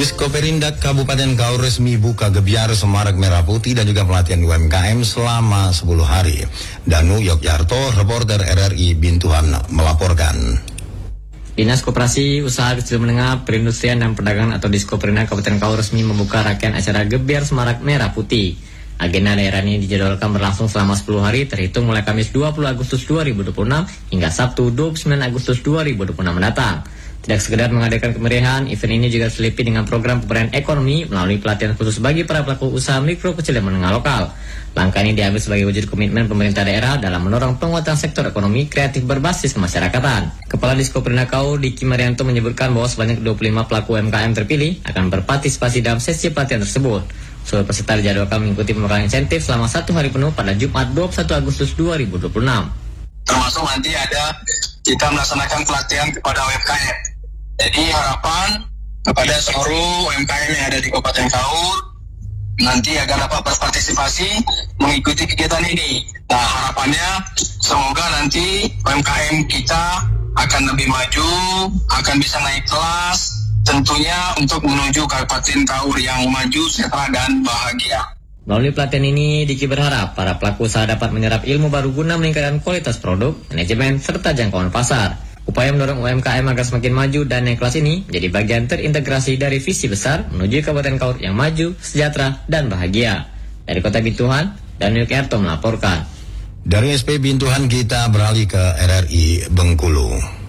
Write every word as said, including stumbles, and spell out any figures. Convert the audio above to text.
Diskoperindak Kabupaten Kaur resmi buka gebyar semarak merah putih dan juga pelatihan U M K M selama sepuluh hari. Danu Yogyarto, reporter R R I Bintuhan melaporkan. Dinas Koperasi Usaha Kecil Menengah Perindustrian dan Perdagangan atau Diskoperindak Kabupaten Kaur resmi membuka rangkaian acara gebyar semarak merah putih. Agenda daerah ini dijadwalkan berlangsung selama sepuluh hari terhitung mulai Kamis dua puluh Agustus dua ribu dua puluh enam hingga Sabtu dua puluh sembilan Agustus dua ribu dua puluh enam mendatang. Tidak sekedar mengadakan kemeriahan, event ini juga diselipi dengan program pemberdayaan ekonomi melalui pelatihan khusus bagi para pelaku usaha mikro, kecil, dan menengah lokal. Langkah ini diambil sebagai wujud komitmen pemerintah daerah dalam mendorong penguatan sektor ekonomi kreatif berbasis kemasyarakatan. Kepala Diskoperindak Kaur, Diki Marianto, menyebutkan bahwa sebanyak dua puluh lima pelaku U M K M terpilih akan berpartisipasi dalam sesi pelatihan tersebut. Seluruh peserta dijadwalkan mengikuti pemberian insentif selama satu hari penuh pada Jumat dua puluh satu Agustus dua ribu dua puluh enam. Termasuk nanti ada kita melaksanakan pelatihan kepada U M K M. Jadi harapan kepada seluruh U M K M yang ada di Kabupaten Kaur nanti agar dapat berpartisipasi mengikuti kegiatan ini. Nah, harapannya semoga nanti U M K M kita akan lebih maju, akan bisa naik kelas, tentunya untuk menuju Kabupaten Kaur yang maju, sejahtera, dan bahagia. Melalui pelatihan ini, Diki berharap para pelaku usaha dapat menyerap ilmu baru guna meningkatkan kualitas produk, manajemen, serta jangkauan pasar. Upaya mendorong U M K M agar semakin maju dan naik kelas ini menjadi bagian terintegrasi dari visi besar menuju Kabupaten Kaur yang maju, sejahtera, dan bahagia. Dari Kota Bintuhan, Danu Yogyarto melaporkan. Dari S P Bintuhan kita beralih ke R R I Bengkulu.